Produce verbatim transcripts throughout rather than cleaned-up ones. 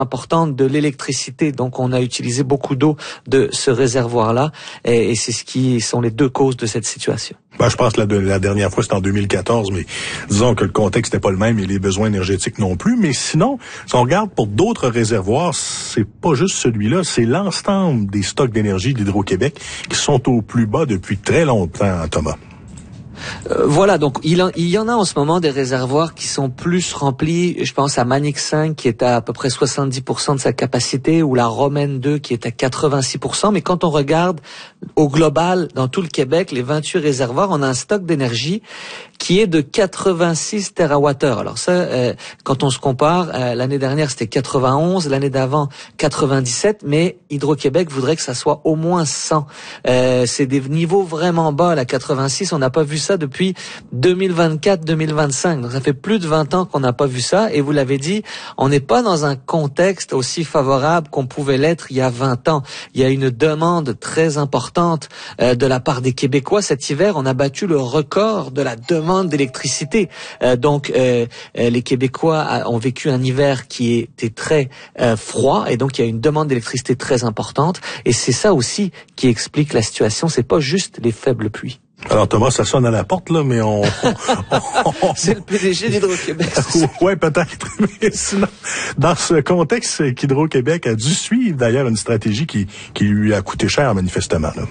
importante de l'électricité. Donc, on a utilisé beaucoup d'eau de ce réservoir-là et, et c'est ce qui sont les deux causes de cette situation. Ben, je pense que la, la dernière fois, c'était en deux mille quatorze, mais disons que le contexte n'était pas le même et les besoins énergétiques non plus. Mais sinon, si on regarde pour d'autres réservoirs, c'est pas juste celui-là, c'est l'ensemble des stocks d'énergie d'Hydro-Québec qui sont au plus bas depuis très longtemps, Thomas. Euh, voilà, donc il, en, il y en a en ce moment des réservoirs qui sont plus remplis. Je pense à Manic cinq qui est à à peu près soixante-dix pour cent de sa capacité, ou la Romaine deux qui est à quatre-vingt-six pour cent. Mais quand on regarde au global, dans tout le Québec, les vingt-huit réservoirs, on a un stock d'énergie qui est de quatre-vingt-six térawattheures. Alors ça, euh, quand on se compare, euh, l'année dernière c'était quatre-vingt-onze, l'année d'avant quatre-vingt-dix-sept, mais Hydro-Québec voudrait que ça soit au moins cent. Euh, c'est des niveaux vraiment bas, la quatre-vingt-six, on n'a pas vu ça depuis deux mille vingt-quatre deux mille vingt-cinq. Donc ça fait plus de vingt ans qu'on n'a pas vu ça, et vous l'avez dit, on n'est pas dans un contexte aussi favorable qu'on pouvait l'être il y a vingt ans. Il y a une demande très importante euh, de la part des Québécois. Cet hiver, on a battu le record de la demande d'électricité. Euh, donc euh, euh, les Québécois a, ont vécu un hiver qui était très euh, froid, et donc il y a une demande d'électricité très importante, et c'est ça aussi qui explique la situation. C'est pas juste les faibles pluies. Alors Thomas, ça sonne à la porte là, mais on... on, on c'est le P D G d'Hydro-Québec. Ouais, peut-être. Mais sinon, dans ce contexte qu'Hydro-Québec a dû suivre d'ailleurs une stratégie qui, qui lui a coûté cher manifestement, là.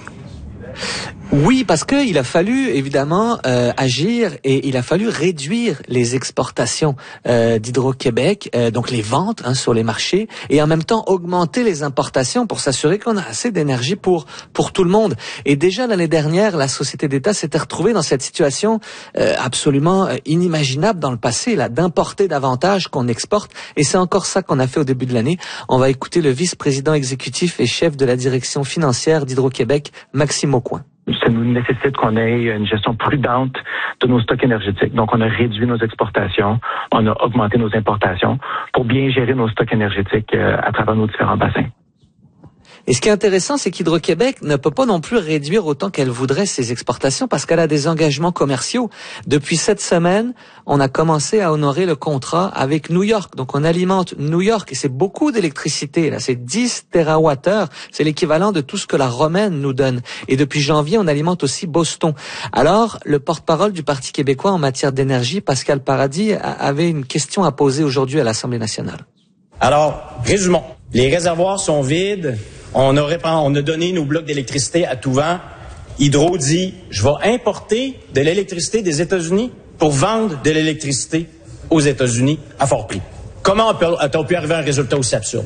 Oui, parce que il a fallu évidemment euh, agir, et il a fallu réduire les exportations euh, d'Hydro-Québec, euh, donc les ventes hein, sur les marchés, et en même temps augmenter les importations pour s'assurer qu'on a assez d'énergie pour pour tout le monde. Et déjà l'année dernière, la Société d'État s'était retrouvée dans cette situation euh, absolument euh, inimaginable dans le passé, là, d'importer davantage qu'on exporte. Et c'est encore ça qu'on a fait au début de l'année. On va écouter le vice-président exécutif et chef de la direction financière d'Hydro-Québec, Maxime Aucoin. Ça nous nécessite qu'on ait une gestion prudente de nos stocks énergétiques. Donc, on a réduit nos exportations, on a augmenté nos importations pour bien gérer nos stocks énergétiques euh, à travers nos différents bassins. Et ce qui est intéressant, c'est qu'Hydro-Québec ne peut pas non plus réduire autant qu'elle voudrait ses exportations, parce qu'elle a des engagements commerciaux. Depuis cette semaine, on a commencé à honorer le contrat avec New York. Donc on alimente New York, et c'est beaucoup d'électricité. Là, c'est dix térawattheures. C'est l'équivalent de tout ce que la Romaine nous donne. Et depuis janvier, on alimente aussi Boston. Alors, le porte-parole du Parti québécois en matière d'énergie, Pascal Paradis, avait une question à poser aujourd'hui à l'Assemblée nationale. Alors, résumons. Les réservoirs sont vides. On aurait, on a donné nos blocs d'électricité à tout vent. Hydro dit, je vais importer de l'électricité des États-Unis pour vendre de l'électricité aux États-Unis à fort prix. Comment a-t-on pu arriver à un résultat aussi absurde?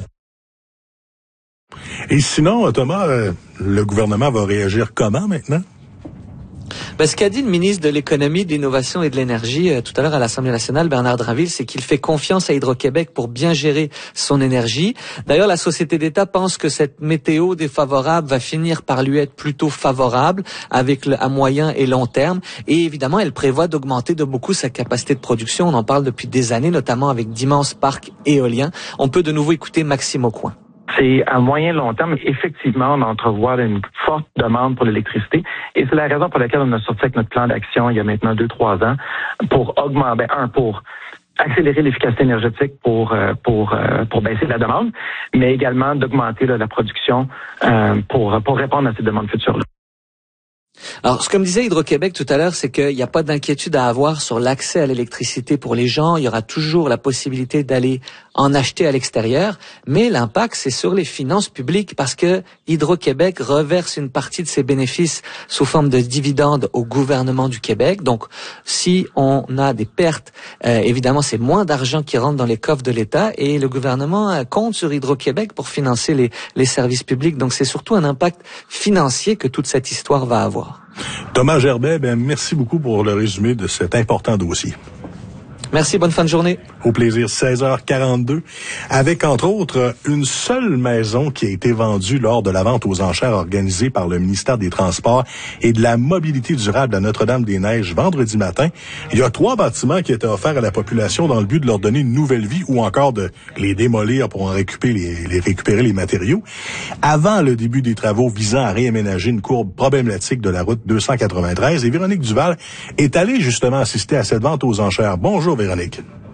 Et sinon, Thomas, euh, le gouvernement va réagir comment maintenant? Ben, ce qu'a dit le ministre de l'Économie, de l'Innovation et de l'Énergie euh, tout à l'heure à l'Assemblée nationale, Bernard Drinville, c'est qu'il fait confiance à Hydro-Québec pour bien gérer son énergie. D'ailleurs, la Société d'État pense que cette météo défavorable va finir par lui être plutôt favorable avec le, à moyen et long terme. Et évidemment, elle prévoit d'augmenter de beaucoup sa capacité de production. On en parle depuis des années, notamment avec d'immenses parcs éoliens. On peut de nouveau écouter Maxime Aucoin. C'est à moyen long terme, effectivement, on entrevoit une forte demande pour l'électricité, et c'est la raison pour laquelle on a sorti avec notre plan d'action il y a maintenant deux, trois ans pour augmenter, ben, un, pour accélérer l'efficacité énergétique pour pour pour baisser la demande, mais également d'augmenter là, la production euh, pour pour répondre à ces demandes futures. Alors, ce que me disait Hydro-Québec tout à l'heure, c'est qu'il n'y a pas d'inquiétude à avoir sur l'accès à l'électricité pour les gens. Il y aura toujours la possibilité d'aller en acheter à l'extérieur, mais l'impact, c'est sur les finances publiques, parce que Hydro-Québec reverse une partie de ses bénéfices sous forme de dividendes au gouvernement du Québec. Donc, si on a des pertes, euh, évidemment, c'est moins d'argent qui rentre dans les coffres de l'État, et le gouvernement euh, compte sur Hydro-Québec pour financer les, les services publics. Donc, c'est surtout un impact financier que toute cette histoire va avoir. Thomas Gerbet, ben, merci beaucoup pour le résumé de cet important dossier. Merci, bonne fin de journée. Au plaisir, seize heures quarante-deux, avec entre autres une seule maison qui a été vendue lors de la vente aux enchères organisée par le ministère des Transports et de la Mobilité durable à Notre-Dame-des-Neiges vendredi matin. Il y a trois bâtiments qui étaient offerts à la population dans le but de leur donner une nouvelle vie ou encore de les démolir pour en récupérer les, les récupérer les matériaux. Avant le début des travaux visant à réaménager une courbe problématique de la route deux cent quatre-vingt-treize, et Véronique Duval est allée justement assister à cette vente aux enchères. Bonjour Véronique.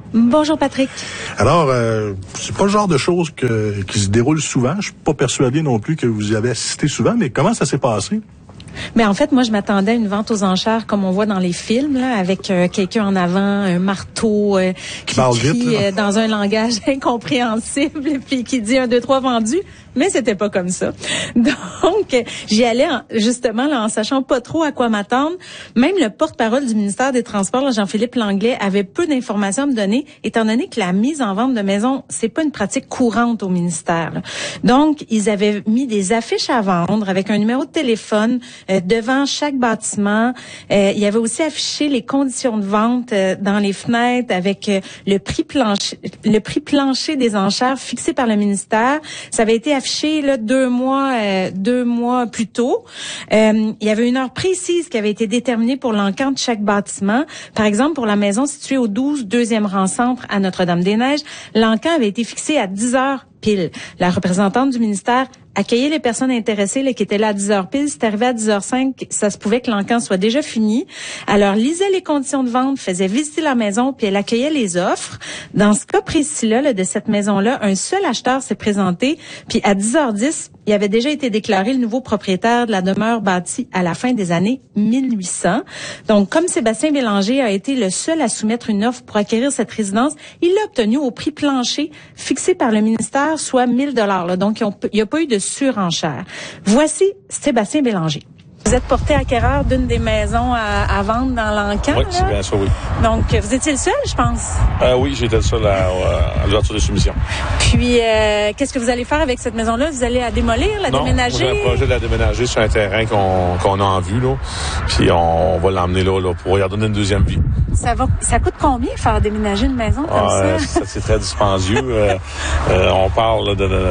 Bonjour Patrick. Alors, euh, c'est pas le genre de choses que, qui se déroule souvent. Je suis pas persuadé non plus que vous y avez assisté souvent, mais comment ça s'est passé? Mais en fait, moi, je m'attendais à une vente aux enchères comme on voit dans les films, là, avec euh, quelqu'un en avant, un marteau euh, qui, qui crie vite, euh, dans un langage incompréhensible, puis qui dit un, deux, trois vendu. Mais c'était pas comme ça. Donc, j'y allais en, justement là, en sachant pas trop à quoi m'attendre. Même le porte-parole du ministère des Transports, là, Jean-Philippe Langlais, avait peu d'informations à me donner, étant donné que la mise en vente de maisons, c'est pas une pratique courante au ministère, là. Donc, ils avaient mis des affiches à vendre avec un numéro de téléphone euh, devant chaque bâtiment. Euh, il y avait aussi affiché les conditions de vente euh, dans les fenêtres avec euh, le prix plancher, le prix plancher des enchères fixé par le ministère. Ça avait été affiché là deux mois euh, deux mois plus tôt. Euh, il y avait une heure précise qui avait été déterminée pour l'encan de chaque bâtiment. Par exemple, pour la maison située au douze deuxième rang centre à Notre-Dame-des-Neiges, l'encan avait été fixé à dix heures pile. La représentante du ministère accueillait les personnes intéressées là, qui étaient là à dix heures pile. C'est arrivé à dix heures cinq, ça se pouvait que l'encan soit déjà fini. Alors, lisait les conditions de vente, faisait visiter la maison, puis elle accueillait les offres. Dans ce cas précis-là, là, de cette maison-là, un seul acheteur s'est présenté, puis à dix heures dix, il avait déjà été déclaré le nouveau propriétaire de la demeure bâtie à la fin des années mille huit cents. Donc, comme Sébastien Bélanger a été le seul à soumettre une offre pour acquérir cette résidence, il l'a obtenue au prix plancher fixé par le ministère, soit mille dollars. Là. Donc, il n'y a pas eu de surenchère. Voici Sébastien Bélanger. Vous êtes porté acquéreur d'une des maisons à, à vendre dans l'encan. Oui, c'est bien ça, oui. Donc, vous étiez le seul, je pense? Euh, oui, j'étais le seul à, à l'ouverture de soumission. Puis, euh, qu'est-ce que vous allez faire avec cette maison-là? Vous allez la démolir, la non, déménager? Non, j'ai un projet de la déménager sur un terrain qu'on qu'on a en vue, là. Puis, on, on va l'emmener là, là pour y redonner une deuxième vie. Ça va, ça coûte combien faire déménager une maison comme ah, ça? ça? C'est très dispendieux. euh, euh, on parle là, de... de,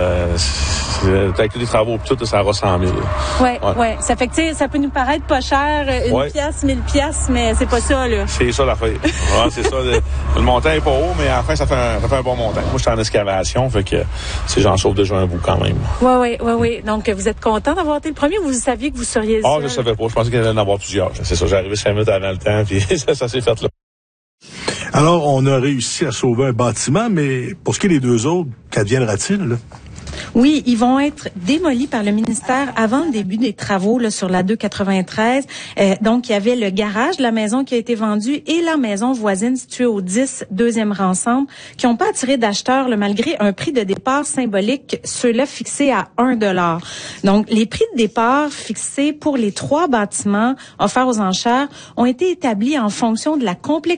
de avec tous les travaux et tout, ça va cent mille. Oui, oui. Ouais. Ça fait que, tu sais, ça peut nous paraître pas cher, une ouais. pièce, mille pièces, mais c'est pas ça, là. C'est ça, l'affaire. Ouais, c'est ça. Le, le montant est pas haut, mais à la fin, ça fait un, ça fait un bon montant. Moi, je suis en excavation, fait que, si j'en sauve déjà un bout quand même. Oui, oui, oui, oui. Donc, vous êtes content d'avoir été le premier ou vous saviez que vous seriez Ah, je savais pas. Je pensais qu'il allait en avoir plusieurs. C'est ça. J'ai arrivé cinq minutes avant le temps, puis ça, ça s'est fait là. Alors, on a réussi à sauver un bâtiment, mais pour ce qui est des deux autres, qu'adviendra-t-il, là? Oui, ils vont être démolis par le ministère avant le début des travaux là, sur la deux quatre-vingt-treize. Euh, donc, il y avait le garage de la maison qui a été vendu et la maison voisine située au dix deuxième rang centre qui n'ont pas attiré d'acheteurs là, malgré un prix de départ symbolique, ceux-là fixés à un dollar. Donc, les prix de départ fixés pour les trois bâtiments offerts aux enchères ont été établis en fonction de la complexité